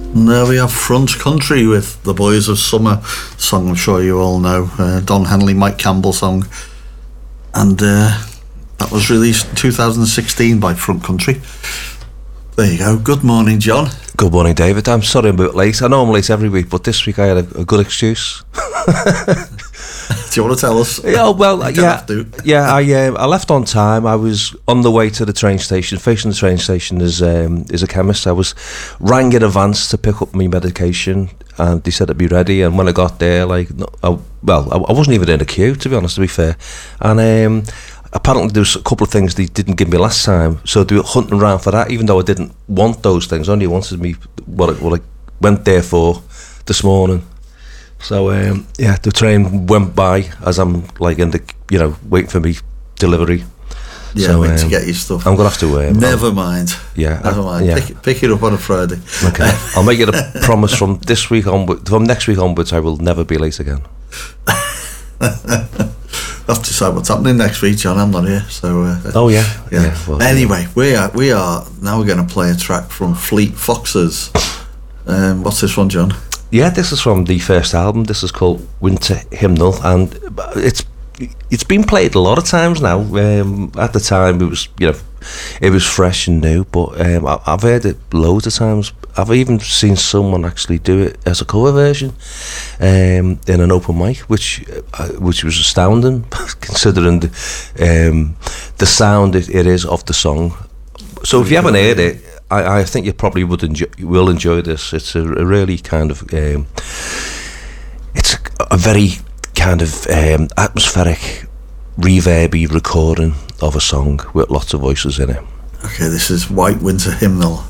And there we have Front Country with The Boys of Summer, song I'm sure you all know, Don Henley, Mike Campbell song, and that was released in 2016 by Front Country. There you go. Good morning, John. Good morning, David. I'm sorry I'm a bit late. I know I'm late every week, but this week I had a good excuse. Do you want to tell us? Yeah, well, I left on time. I was on the way to the train station. Facing the train station is a chemist. I was rang in advance to pick up my medication, and they said I'd be ready. And when I got there, I wasn't even in a queue, to be honest. To be fair, and apparently there was a couple of things they didn't give me last time, so they were hunting around for that. Even though I didn't want those things, only wanted me what I went there for this morning. So the train went by as I'm in the waiting for me delivery. Yeah, so, waiting to get your stuff. I'm gonna have to. Never mind. Yeah, never mind. Yeah. Pick it up on a Friday. Okay, I'll make it a promise from this week onwards. From next week onwards, I will never be late again. I'll have to decide what's happening next week, John. I'm not here, so. Yeah. Well, anyway, we are now. We're going to play a track from Fleet Foxes. What's this one, John? Yeah, this is from the first album. This is called Winter Hymnal, and it's been played a lot of times now. At the time, it was fresh and new, but I've heard it loads of times. I've even seen someone actually do it as a cover version in an open mic, which was astounding, considering the sound it is of the song. So if you haven't heard it, I think you probably will enjoy this. It's a really kind of it's a very kind of atmospheric, reverby recording of a song with lots of voices in it. Okay, this is White Winter Hymnal.